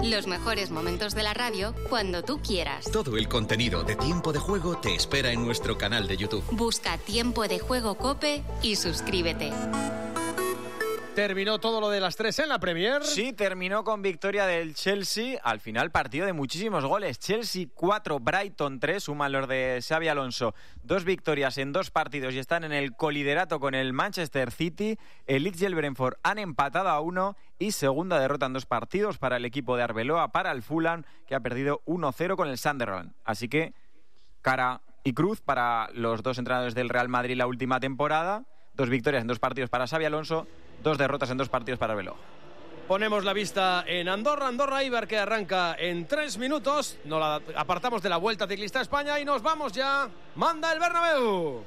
Los mejores momentos de la radio cuando tú quieras. Todo el contenido de Tiempo de Juego te espera en nuestro canal de YouTube. Busca Tiempo de Juego COPE y suscríbete. ¿Terminó todo lo de las 3 en la Premier? Sí, terminó con victoria del Chelsea. Al final, partido de muchísimos goles. Chelsea 4, Brighton 3, suman los de Xabi Alonso. 2 victorias en 2 partidos y están en el coliderato con el Manchester City. El Leeds y el Brentford han empatado a 1 y segunda derrota en 2 partidos para el equipo de Arbeloa, para el Fulham, que ha perdido 1-0 con el Sunderland. Así que, cara y cruz para los 2 entrenadores del Real Madrid la última temporada. 2 victorias en 2 partidos para Xabi Alonso, 2 derrotas en 2 partidos para Arbeloa. Ponemos la vista en Andorra, Eibar, que arranca en 3 minutos. Nos la apartamos de la Vuelta Ciclista a España y nos vamos ya. ¡Manda el Bernabéu!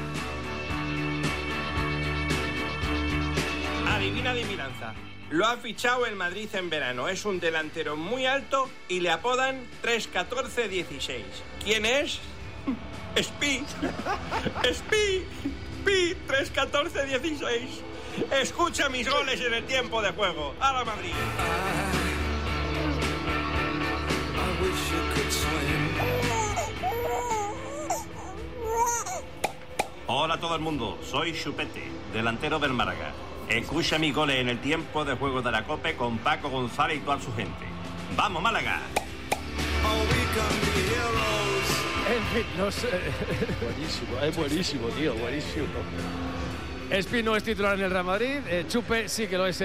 Adivina adivinanza. Lo ha fichado el Madrid en verano. Es un delantero muy alto y le apodan 3-14-16. ¿Quién es? Spi. Spi. Pi 3-14-16. Escucha mis goles en el tiempo de juego. ¡A la Madrid! Hola a todo el mundo, soy Chupete, delantero del Málaga. Escucha mis goles en el tiempo de juego de la COPE con Paco González y toda su gente. ¡Vamos, Málaga! En fin, buenísimo, tío, buenísimo. Spi no es titular en el Real Madrid. Chupe sí que lo es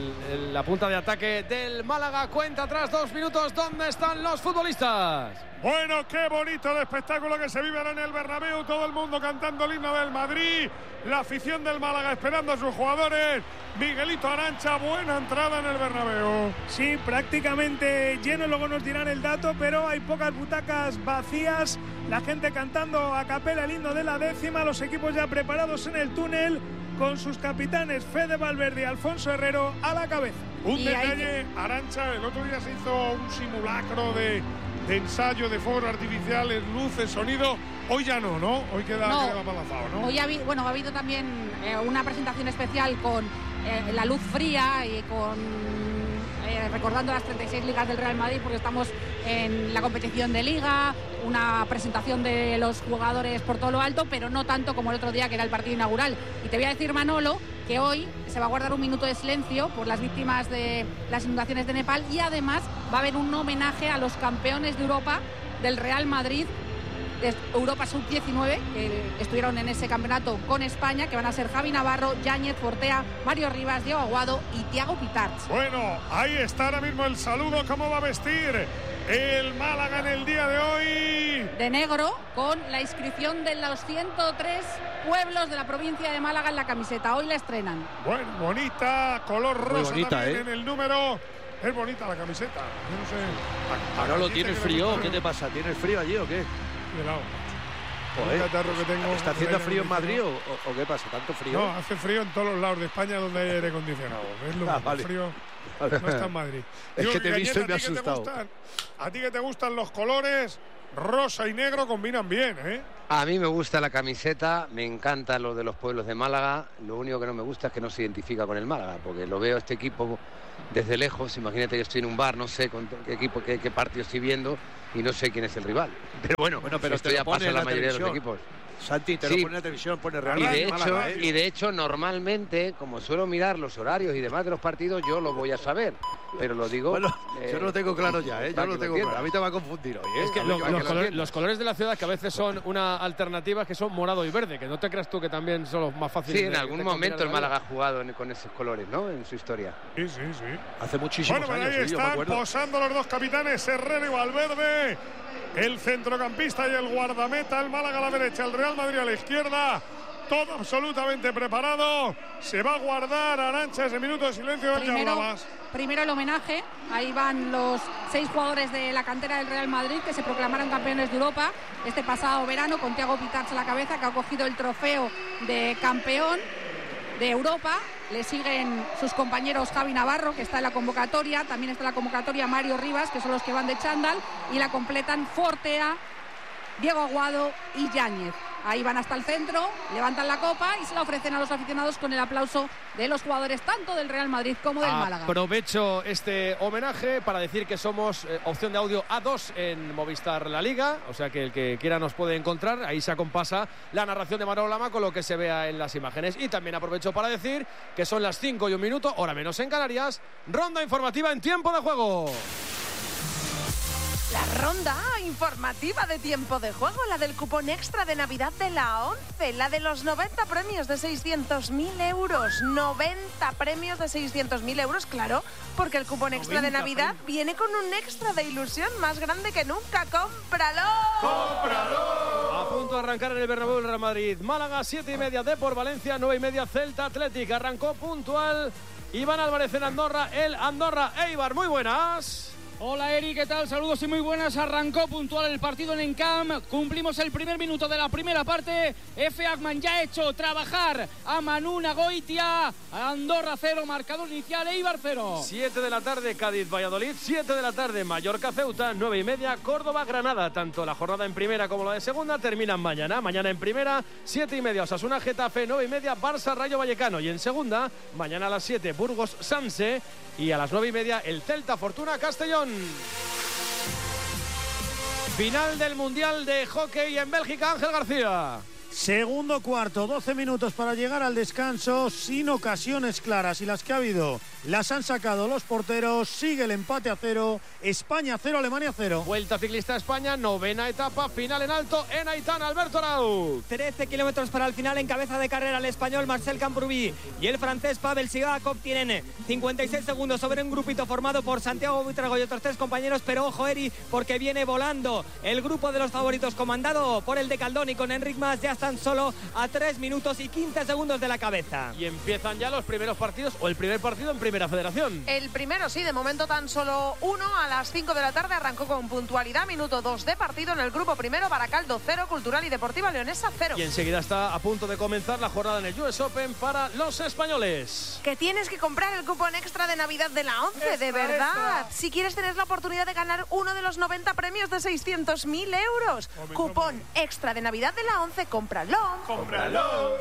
en la punta de ataque del Málaga. Cuenta atrás, 2 minutos. ¿Dónde están los futbolistas? Bueno, qué bonito el espectáculo que se vive ahora en el Bernabéu. Todo el mundo cantando el himno del Madrid. La afición del Málaga esperando a sus jugadores. Miguelito Arancha, buena entrada en el Bernabéu. Sí, prácticamente lleno, luego nos dirán el dato, pero hay pocas butacas vacías. La gente cantando a capela el himno de la 10ª. Los equipos ya preparados en el túnel con sus capitanes Fede Valverde y Alfonso Herrero a la cabeza. Un detalle, Arancha, el otro día se hizo un simulacro de ensayo de fuegos artificiales, luces, sonido. Hoy ya no, ¿no? Hoy queda apalazado, ¿no? Hoy ha habido también una presentación especial con la luz fría y con recordando las 36 ligas del Real Madrid, porque estamos en la competición de Liga, una presentación de los jugadores por todo lo alto, pero no tanto como el otro día, que era el partido inaugural. Y te voy a decir, Manolo, que hoy se va a guardar un minuto de silencio por las víctimas de las inundaciones de Nepal, y además va a haber un homenaje a los campeones de Europa del Real Madrid, de Europa Sub-19, que estuvieron en ese campeonato con España, que van a ser Javi Navarro, Yáñez, Fortea, Mario Rivas, Diego Aguado y Thiago Pitarch. Bueno, ahí está ahora mismo el saludo. ¿Cómo va a vestir el Málaga en el día de hoy? De negro, con la inscripción de los 103 pueblos de la provincia de Málaga en la camiseta. Hoy la estrenan. Bueno, bonita, color rosa bonita, también en el número. Es bonita la camiseta. Yo no sé. Manolo, ¿tienes frío? ¿Qué te pasa? ¿Tienes frío allí o qué? Helado. Joder, que tengo, ¿está haciendo frío en Madrid o qué pasa? ¿Tanto frío? No, hace frío en todos los lados de España donde hay aire acondicionado. Es lo vale. frío. No está en Madrid. Es que te he visto y me ha asustado. A ti que te gustan los colores, rosa y negro combinan bien, ¿eh? A mí me gusta la camiseta, me encanta lo de los pueblos de Málaga. Lo único que no me gusta es que no se identifica con el Málaga, porque lo veo este equipo desde lejos. Imagínate, yo estoy en un bar, no sé con qué equipo, qué partido estoy viendo y no sé quién es el rival. Pero bueno, pero esto ya pasa en la mayoría de los equipos. Santi, te lo pone en la televisión, pone Real Madrid. Y de hecho, normalmente, como suelo mirar los horarios y demás de los partidos, yo lo voy a saber. Pero lo digo... Bueno, yo lo tengo claro ya, ¿eh? Yo lo tengo claro. A mí te va a confundir hoy, ¿eh? Es que los colores de la ciudad, que a veces son una alternativa, que son morado y verde, que no te creas tú que también son los más fáciles. Sí, en algún momento el Málaga ha jugado con esos colores, ¿no? En su historia. Sí. Hace muchísimos años. Bueno, ahí están posando los dos capitanes, Herrera y Valverde. El centrocampista y el guardameta, el Málaga a la derecha, el Real Madrid a la izquierda. Todo absolutamente preparado. Se va a guardar, Arancha, ese minuto de silencio del que hablabas. Primero el homenaje. Ahí van los 6 jugadores de la cantera del Real Madrid que se proclamaron campeones de Europa este pasado verano, con Thiago Pitarch a la cabeza, que ha cogido el trofeo de campeón de Europa. Le siguen sus compañeros Javi Navarro, que está en la convocatoria. También está en la convocatoria Mario Rivas, que son los que van de chándal. Y la completan Fortea, Diego Aguado y Yáñez. Ahí van hasta el centro, levantan la copa y se la ofrecen a los aficionados con el aplauso de los jugadores tanto del Real Madrid como del Málaga. Aprovecho este homenaje para decir que somos opción de audio A2 en Movistar La Liga, o sea que el que quiera nos puede encontrar. Ahí se acompasa la narración de Manolo Lama con lo que se vea en las imágenes. Y también aprovecho para decir que son las 5:01, hora menos en Canarias. Ronda informativa en tiempo de juego. La ronda informativa de tiempo de juego, la del cupón extra de Navidad de la 11, la de los 90 premios de 600.000 euros. 90 premios de 600.000 euros, claro, porque el cupón extra de Navidad viene con un extra de ilusión más grande que nunca. ¡Cómpralo! ¡Cómpralo! A punto de arrancar en el Bernabéu el Real Madrid. Málaga, 7:30, Depor Valencia, 9:30, Celta Athletic. Arrancó puntual Iván Álvarez en Andorra, el Andorra Eibar. Muy buenas. Hola Eri, ¿qué tal? Saludos y muy buenas. Arrancó puntual el partido en Encamp. Cumplimos el primer minuto de la primera parte. Efe Agman ya ha hecho trabajar a Manu Nagoitia. Andorra 0, marcador inicial, Eibar 0. 7 de la tarde, Cádiz-Valladolid. 7 de la tarde, Mallorca-Ceuta. 9:30, Córdoba-Granada. Tanto la jornada en primera como la de segunda terminan mañana. Mañana en primera, 7:30, Osasuna-Getafe. 9:30, Barça-Rayo Vallecano. Y en segunda, mañana a las 7, Burgos-Sanse. Y a las 9:30, el Celta-Fortuna-Castellón. Final del Mundial de Hockey en Bélgica, Ángel García. Segundo cuarto, 12 minutos para llegar al descanso, sin ocasiones claras, y las que ha habido las han sacado los porteros. Sigue el empate a 0, España 0, Alemania 0. Vuelta ciclista a España, novena etapa, final en alto en Aitana, Alberto Arau. 13 kilómetros para el final, en cabeza de carrera el español Marcel Camprubí y el francés Pavel Sigakov. Tienen 56 segundos sobre un grupito formado por Santiago Buitrago y otros 3 compañeros, pero ojo Eri, porque viene volando el grupo de los favoritos comandado por el de Caldoni con Enric Mas. Ya están solo a 3 minutos y 15 segundos de la cabeza. Y empiezan ya los primeros partidos, o el primer partido en Primera Federación. El primero, sí, de momento tan solo uno. A las 5 de la tarde arrancó con puntualidad, minuto 2 de partido en el grupo primero. Baracaldo 0, Cultural y Deportiva Leonesa 0. Y enseguida está a punto de comenzar la jornada en el US Open para los españoles. Que tienes que comprar el cupón extra de Navidad de la 11, de verdad. Si quieres tener la oportunidad de ganar uno de los 90 premios de 600.000 euros. Cupón extra de Navidad de la 11, cómpralo. ¡Cómpralo!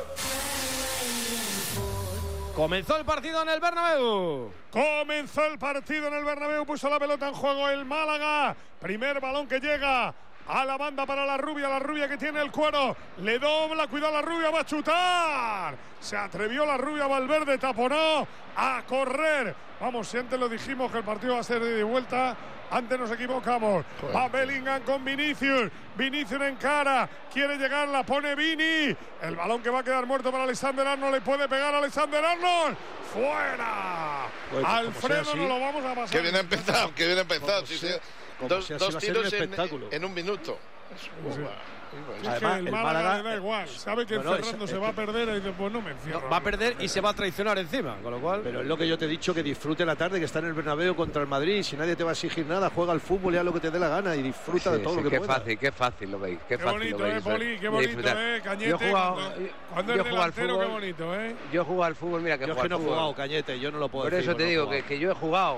Comenzó el partido en el Bernabéu. Comenzó el partido en el Bernabéu, puso la pelota en juego el Málaga. Primer balón que llega a la banda para la rubia que tiene el cuero. Le dobla, cuidado la rubia, va a chutar. Se atrevió la rubia, Valverde taponó a correr. Vamos, si antes lo dijimos que el partido va a ser de ida y vuelta, antes nos equivocamos. Va Bellingham con Vinicius. Vinicius en cara, quiere llegar, la pone Vini. El balón que va a quedar muerto para Alexander Arnold. Le puede pegar a Alexander Arnold. ¡Fuera! Bueno, Alfredo, no lo vamos a pasar. Que bien empezado, que bien empezado. Sí, dos tiros en un minuto. Además, el Málaga le da igual, sabe que Fernando se va a perder y dice, pues no me encierro. Va a perder y se va a traicionar encima, con lo cual. Pero es lo que yo te he dicho, que disfrute la tarde, que está en el Bernabéu contra el Madrid. Si nadie te va a exigir nada, juega al fútbol y haz lo que te dé la gana y disfruta de todo lo que puedas. Qué fácil lo veis. Qué bonito, Poli, qué bonito, Cañete. Yo he jugado, cuando es delantero, qué bonito, Yo he jugado al fútbol, mira que yo es que no he jugado, Cañete, yo no lo puedo decir. Por eso te digo que yo he jugado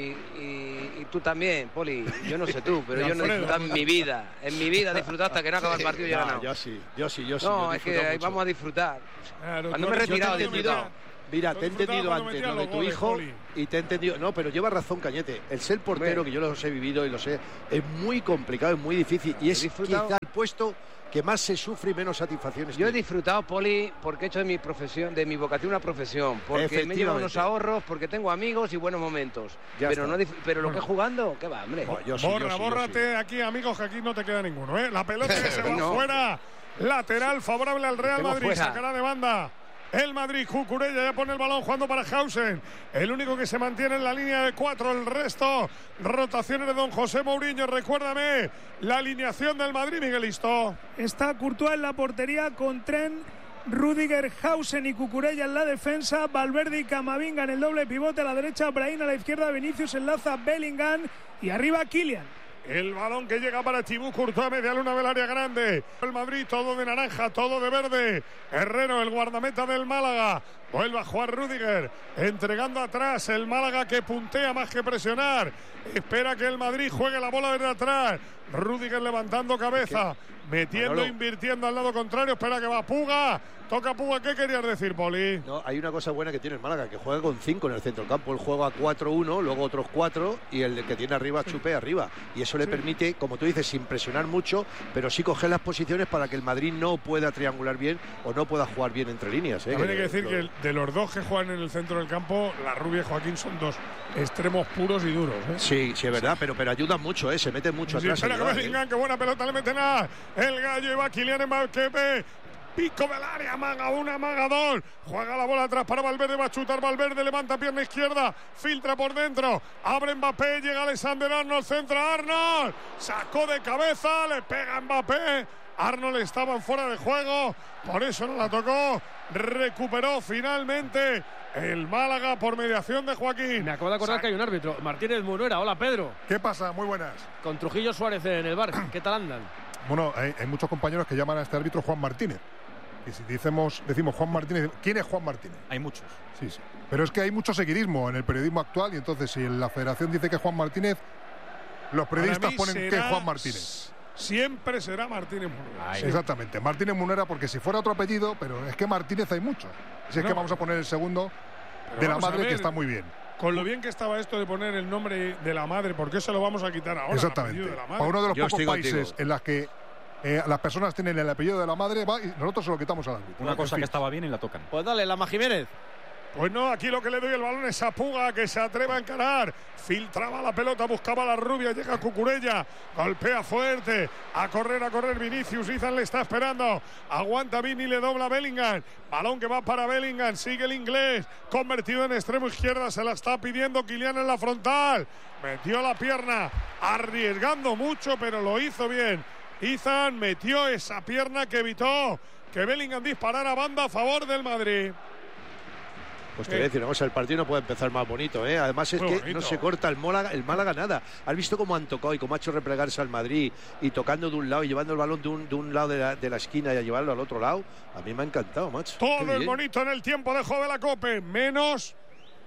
y tú también, Poli. Yo no sé tú, pero yo no he disfrutado en mi vida. En mi vida he disfrutado hasta que no acaba el partido y he ganado. Yo sí. No, es que vamos a disfrutar. Cuando me he retirado, disfrutado. Mira, te he entendido antes lo de tu hijo y te he entendido. No, pero lleva razón, Cañete. El ser portero, que yo los he vivido y lo sé, es muy complicado, es muy difícil. Y es quizá el puesto que más se sufre y menos satisfacciones. Yo he disfrutado, Poli, porque he hecho de mi profesión, de mi vocación una profesión, porque me llevo unos ahorros, porque tengo amigos y buenos momentos. Pero lo que jugando, ¿qué va, hombre? Bórrate aquí, amigos, que aquí no te queda ninguno, ¿eh? La pelota que se va fuera. Lateral favorable al Real Madrid, sacará de banda el Madrid. Cucurella ya pone el balón jugando para Hausen, el único que se mantiene en la línea de 4. El resto, rotaciones de don José Mourinho. Recuérdame la alineación del Madrid, Miguelisto. Está Courtois en la portería con Trent, Rüdiger, Hausen y Cucurella en la defensa. Valverde y Camavinga en el doble pivote. A la derecha, Brahim, a la izquierda, Vinicius, enlaza Bellingham y arriba Kylian. El balón que llega para Thibaut Courtois, media luna del área grande. El Madrid todo de naranja, todo de verde. Herrero, el guardameta del Málaga. Vuelve a jugar Rüdiger, entregando atrás el Málaga que puntea más que presionar. Espera que el Madrid juegue la bola desde atrás. Rüdiger levantando cabeza, metiendo, invirtiendo al lado contrario. Espera que va Puga. Toca Puga. ¿Qué querías decir, Poli? No, hay una cosa buena que tiene el Málaga, que juega con 5 en el centro del campo. Él juega a 4-1, luego otros 4 y el que tiene arriba Chupé arriba. Y eso le permite, como tú dices, sin presionar mucho, pero sí coger las posiciones para que el Madrid no pueda triangular bien o no pueda jugar bien entre líneas. También hay que decir que de los dos que juegan en el centro del campo, la Rubia y Joaquín son dos extremos puros y duros. Sí, es verdad, pero ayudan mucho, se meten mucho atrás. Espera que Bellingham, qué buena pelota le meten a el Gallo y va Kylian Mbappé. Pico del área, maga 1, maga 2. Juega la bola atrás para Valverde, va a chutar Valverde, levanta pierna izquierda, filtra por dentro, abre Mbappé, llega Alexander Arnold, centra Arnold, sacó de cabeza, le pega Mbappé. Arnold estaba fuera de juego, por eso no la tocó. Recuperó finalmente el Málaga por mediación de Joaquín. Me acabo de acordar que hay un árbitro, Martínez Munuera. Hola, Pedro. ¿Qué pasa? Muy buenas. Con Trujillo Suárez en el bar. ¿Qué tal andan? Bueno, hay muchos compañeros que llaman a este árbitro Juan Martínez. Y si decimos Juan Martínez, ¿quién es Juan Martínez? Hay muchos. Sí. Pero es que hay mucho seguidismo en el periodismo actual y entonces si la federación dice que es Juan Martínez, los periodistas ponen que es Juan Martínez. Siempre será Martínez Munera. Exactamente, Martínez Munera, porque si fuera otro apellido, pero es que Martínez hay muchos. Si es que vamos a poner el segundo de la madre, que está muy bien. Con lo bien que estaba esto de poner el nombre de la madre, ¿por qué se lo vamos a quitar ahora? Exactamente. Para uno de los pocos países en las que las personas tienen el apellido de la madre, va, y nosotros se lo quitamos al árbitro. Una cosa que estaba bien y la tocan. Pues dale, Lama Jiménez. Pues no, aquí lo que le doy el balón es a Puga, que se atreve a encarar. Filtraba la pelota, buscaba la Rubia, llega Cucurella, golpea fuerte. A correr Vinicius, Izan le está esperando. Aguanta Vini, le dobla Bellingham. Balón que va para Bellingham, sigue el inglés. Convertido en extremo izquierda, se la está pidiendo Kylian en la frontal. Metió la pierna, arriesgando mucho, pero lo hizo bien. Izan metió esa pierna que evitó que Bellingham disparara a banda a favor del Madrid. Pues te voy a decir una cosa, el partido no puede empezar más bonito, Además es que no se corta el Málaga nada. ¿Has visto cómo han tocado y cómo ha hecho replegarse al Madrid y tocando de un lado y llevando el balón de un lado de la esquina y a llevarlo al otro lado? A mí me ha encantado, macho. Todo es bonito en el tiempo de juego de la Cope, menos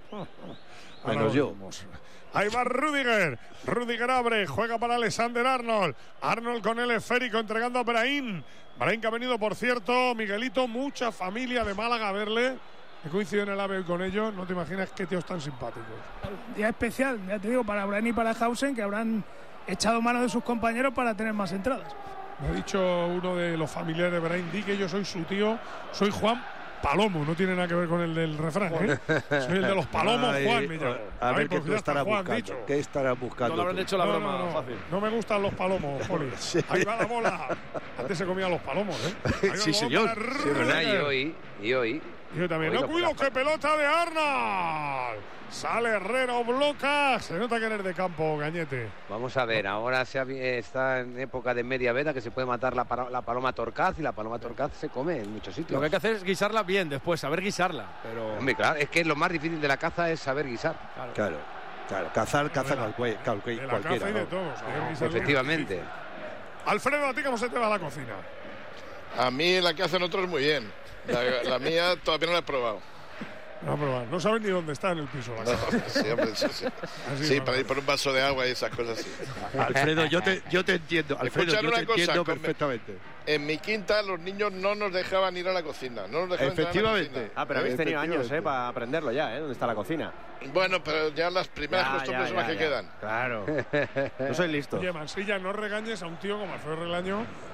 yo. Ahí va Rüdiger. Rüdiger abre, juega para Alexander Arnold. Arnold con el esférico entregando a Brahim. Brahim que ha venido, por cierto, Miguelito, mucha familia de Málaga a verle. He coincidido en el AVE con ellos, no te imaginas qué tíos tan simpáticos. Día especial, ya te digo, para Brahim y para Hausen, que habrán echado mano de sus compañeros para tener más entradas. Me ha dicho uno de los familiares de Brahim, di que yo soy su tío, soy Juan Palomo, no tiene nada que ver con el del refrán, Soy el de los Palomos, Juan, me llamo. A ver qué estará buscando. ¿Qué estará buscando? No le habrán hecho la broma fácil. No me gustan los palomos, Poli. Sí. Ahí va la bola. Antes se comían los palomos, Sí, señor. Sí, verdad, y hoy. Yo también. No cuido, que pelota de Arnold. Sale Herrero, bloca. Se nota que eres de campo, Gañete. Vamos a ver, ahora está en época de media veda, que se puede matar la paloma torcaz, y la paloma torcaz se come en muchos sitios. Lo que hay que hacer es guisarla bien después, saber guisarla. Pero... Hombre, claro, es que lo más difícil de la caza es saber guisar. Claro. Cazar cualquiera. De todos, efectivamente. Alfredo, ¿a ti cómo se te va la cocina? A mí la que hacen otros muy bien. La mía todavía no la he probado. No saben ni dónde está en el piso. Sí, para ir por un vaso de agua y esas cosas así. Alfredo, yo te entiendo. Alfredo, yo te entiendo perfectamente. En mi quinta los niños no nos dejaban ir a la cocina. No nos dejaban Efectivamente. Pero habéis tenido años para aprenderlo ya, ¿dónde está la cocina? Bueno, pero ya las primeras costumbres son las que quedan. Claro. No soy listo. Oye, Mansilla, no regañes a un tío como Alfredo Relaño,